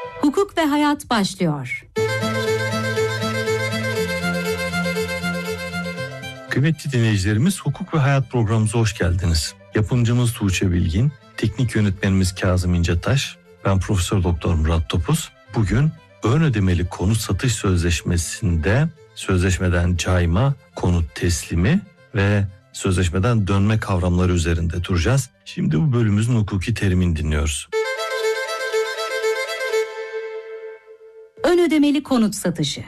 Hukuk ve Hayat başlıyor. Kıymetli dinleyicilerimiz, Hukuk ve Hayat programımıza hoş geldiniz. Yapımcımız Tuğçe Bilgin, teknik yönetmenimiz Kazım İncetaş, ben Profesör Doktor Murat Topuz. Bugün ön ödemeli konut satış sözleşmesinde sözleşmeden cayma, konut teslimi ve sözleşmeden dönme kavramları üzerinde duracağız. Şimdi bu bölümümüzün hukuki terimini dinliyoruz. Ön ödemeli konut satışı.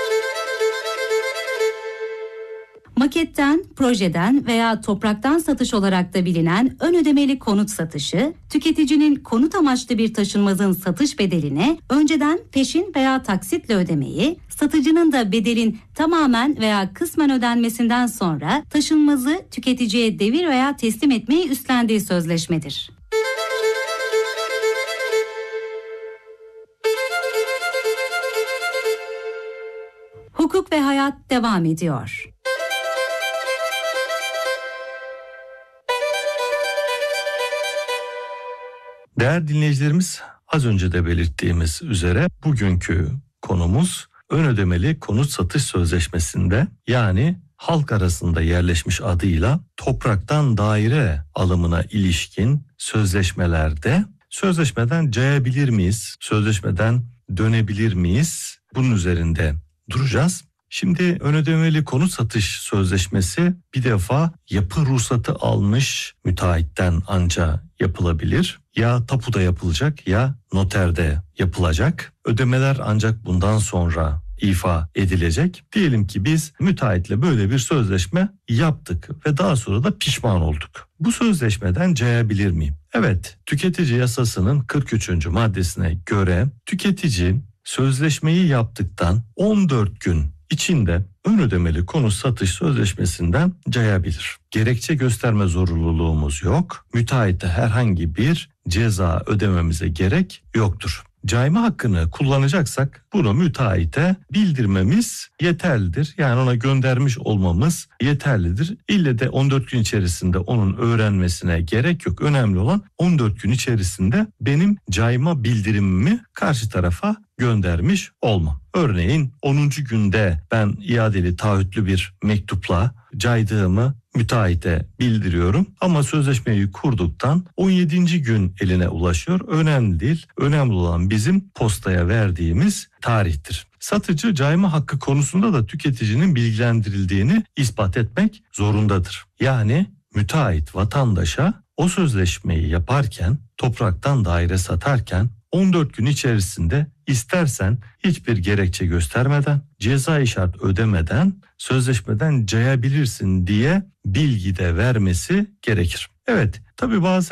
Maketten, projeden veya topraktan satış olarak da bilinen ön ödemeli konut satışı, tüketicinin konut amaçlı bir taşınmazın satış bedelini önceden peşin veya taksitle ödemeyi, satıcının da bedelin tamamen veya kısmen ödenmesinden sonra taşınmazı tüketiciye devir veya teslim etmeyi üstlendiği sözleşmedir. Hukuk ve Hayat devam ediyor. Değerli dinleyicilerimiz, az önce de belirttiğimiz üzere bugünkü konumuz ön ödemeli konut satış sözleşmesinde, yani halk arasında yerleşmiş adıyla topraktan daire alımına ilişkin sözleşmelerde sözleşmeden cayabilir miyiz? Sözleşmeden dönebilir miyiz? Bunun üzerinde duracağız. Şimdi ön ödemeli konut satış sözleşmesi bir defa yapı ruhsatı almış müteahhitten anca yapılabilir. Ya tapuda yapılacak ya noterde yapılacak. Ödemeler ancak bundan sonra ifa edilecek. Diyelim ki biz müteahhitle böyle bir sözleşme yaptık ve daha sonra da pişman olduk. Bu sözleşmeden cayabilir miyim? Evet, tüketici yasasının 43. maddesine göre tüketici sözleşmeyi yaptıktan 14 gün içinde ön ödemeli konut satış sözleşmesinden cayabilir. Gerekçe gösterme zorunluluğumuz yok. Müteahhite herhangi bir ceza ödememize gerek yoktur. Cayma hakkını kullanacaksak bunu müteahhite bildirmemiz yeterlidir. Yani ona göndermiş olmamız yeterlidir. İlle de 14 gün içerisinde onun öğrenmesine gerek yok. Önemli olan 14 gün içerisinde benim cayma bildirimimi karşı tarafa göndermiş olmam. Örneğin 10. günde ben iadeli taahhütlü bir mektupla caydığımı müteahhite bildiriyorum ama sözleşmeyi kurduktan 17. gün eline ulaşıyor. Önemli değil. Önemli olan bizim postaya verdiğimiz tarihtir. Satıcı cayma hakkı konusunda da tüketicinin bilgilendirildiğini ispat etmek zorundadır. Yani müteahhit vatandaşa o sözleşmeyi yaparken, topraktan daire satarken 14 gün içerisinde istersen hiçbir gerekçe göstermeden, cezai şart ödemeden sözleşmeden cayabilirsin diye bilgi de vermesi gerekir. Evet, tabii bazen